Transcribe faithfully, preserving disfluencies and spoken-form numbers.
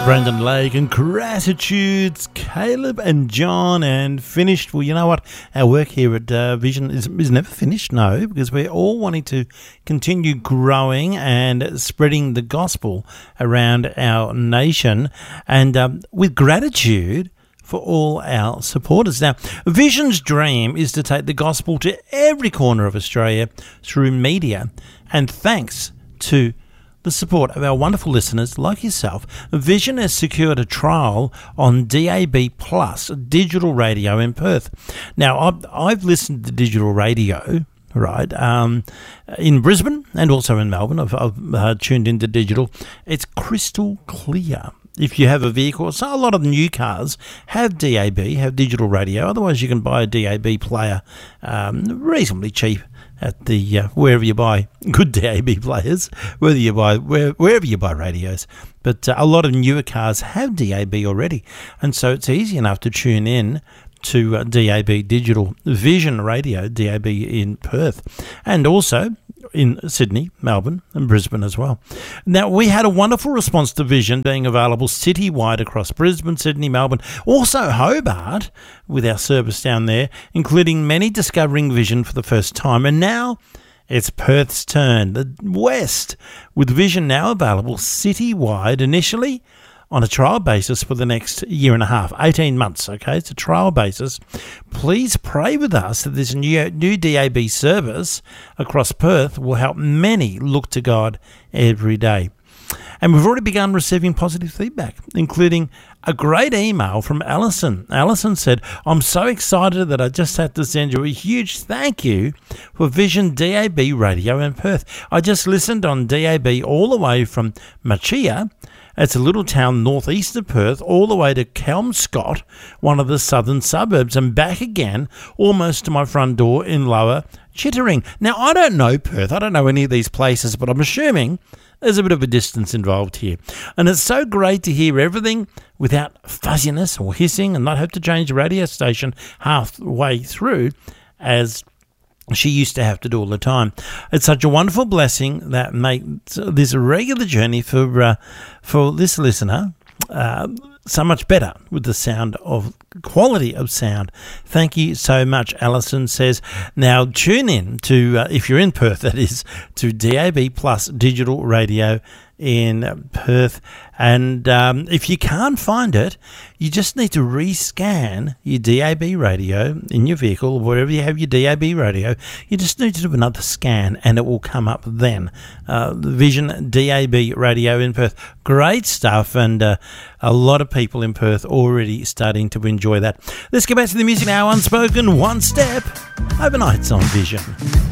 Brandon Lake and Gratitudes, Caleb and John, and finished. Well, you know what? Our work here at uh, Vision is, is never finished, no, because we're all wanting to continue growing and spreading the gospel around our nation, and um, with gratitude for all our supporters. Now, Vision's dream is to take the gospel to every corner of Australia through media, and thanks to the support of our wonderful listeners like yourself, Vision has secured a trial on D A B Plus digital radio in Perth. Now, I've, I've listened to digital radio, right, um, in Brisbane and also in Melbourne. I've, I've uh, tuned into digital. It's crystal clear. If you have a vehicle, so a lot of new cars have D A B, have digital radio. Otherwise, you can buy a D A B player um, reasonably cheap at the uh, wherever you buy good D A B players, whether you buy where, wherever you buy radios. But uh, a lot of newer cars have D A B already, and so it's easy enough to tune in to uh, D A B digital Vision radio, D A B in Perth, and also in Sydney, Melbourne and Brisbane as well. Now, we had a wonderful response to Vision being available citywide across Brisbane, Sydney, Melbourne, also Hobart with our service down there, including many discovering Vision for the first time. And now it's Perth's turn, the West, with Vision now available citywide initially on a trial basis for the next year and a half, eighteen months, okay? It's a trial basis. Please pray with us that this new, new D A B service across Perth will help many look to God every day. And we've already begun receiving positive feedback, including a great email from Alison. Alison said, I'm so excited that I just had to send you a huge thank you for Vision D A B radio in Perth. I just listened on D A B all the way from Machia. It's a little town northeast of Perth, all the way to Kelmscott, one of the southern suburbs, and back again almost to my front door in Lower Chittering. Now, I don't know Perth. I don't know any of these places, but I'm assuming there's a bit of a distance involved here. And it's so great to hear everything without fuzziness or hissing and not have to change the radio station halfway through as she used to have to do all the time. It's such a wonderful blessing that makes this a regular journey for uh, for this listener uh, so much better with the sound of quality of sound. Thank you so much, Alison says. Now tune in to, uh, if you're in Perth, that is, to D A B Plus digital radio in Perth. And um, if you can't find it, you just need to rescan your D A B radio in your vehicle, wherever you have your D A B radio. You just need to do another scan and it will come up then. Uh, the Vision D A B radio in Perth. Great stuff, and uh, a lot of people in Perth already starting to enjoy that. Let's get back to the music now. Unspoken, One Step. Overnights on Vision.